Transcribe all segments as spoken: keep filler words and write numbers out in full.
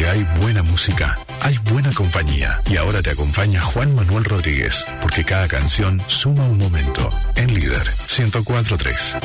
Donde hay buena música, hay buena compañía. Y ahora te acompaña Juan Manuel Rodríguez, porque cada canción suma un momento. En Líder ciento cuatro punto tres.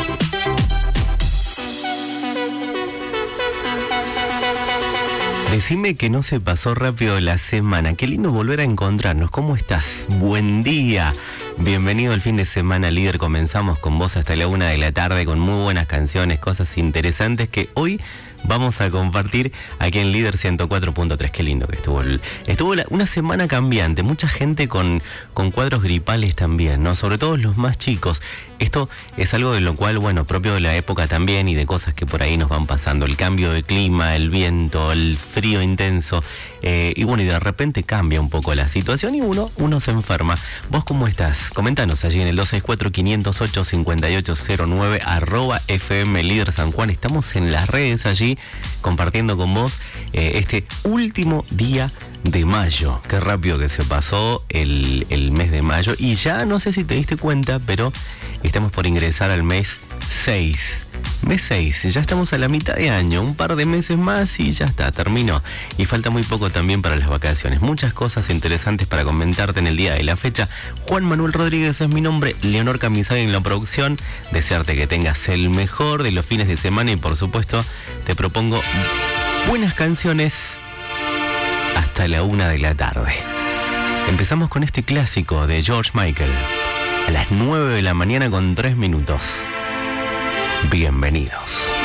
Decime que no se pasó rápido la semana. Qué lindo volver a encontrarnos. ¿Cómo estás? Buen día. Bienvenido al fin de semana, Líder. Comenzamos con vos hasta la una de la tarde con muy buenas canciones, cosas interesantes que hoy vamos a compartir aquí en Líder ciento cuatro punto tres. Qué lindo que estuvo. El, estuvo la, una semana cambiante. Mucha gente con, con cuadros gripales también, ¿no? Sobre todo los más chicos. Esto es algo de lo cual, bueno, propio de la época también y de cosas que por ahí nos van pasando. El cambio de clima, el viento, el frío intenso. Eh, y bueno, y de repente cambia un poco la situación y uno, uno se enferma. ¿Vos cómo estás? Coméntanos allí en el dos seis cuatro, cinco cero ocho, cinco ocho cero nueve, arroba F M Líder San Juan. Estamos en las redes allí compartiendo con vos eh, este último día de mayo. Qué rápido que se pasó el, el mes de mayo. Y ya no sé si te diste cuenta, pero estamos por ingresar al mes seis. Mes seis, ya estamos a la mitad de año, un par de meses más y ya está, terminó. Y falta muy poco también para las vacaciones. Muchas cosas interesantes para comentarte en el día de la fecha. Juan Manuel Rodríguez es mi nombre, Leonor Camisari en la producción. Desearte que tengas el mejor de los fines de semana y por supuesto te propongo buenas canciones hasta la una de la tarde. Empezamos con este clásico de George Michael a las nueve de la mañana con tres minutos. Bienvenidos.